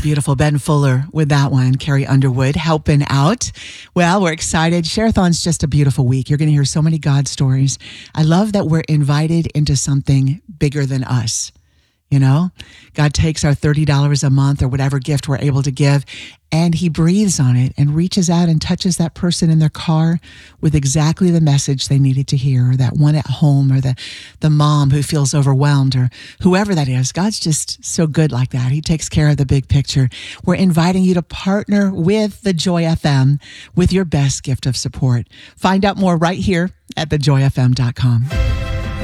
beautiful. Ben Fuller with that one. Carrie Underwood helping out. Well, we're excited. Share-a-thon's just a beautiful week. You're going to hear so many God stories. I love that we're invited into something bigger than us. You know, God takes our $30 a month or whatever gift we're able to give, and he breathes on it and reaches out and touches that person in their car with exactly the message they needed to hear, or that one at home, or the mom who feels overwhelmed, or whoever that is. God's just so good like that. He takes care of the big picture. We're inviting you to partner with the Joy FM with your best gift of support. Find out more right here at thejoyfm.com.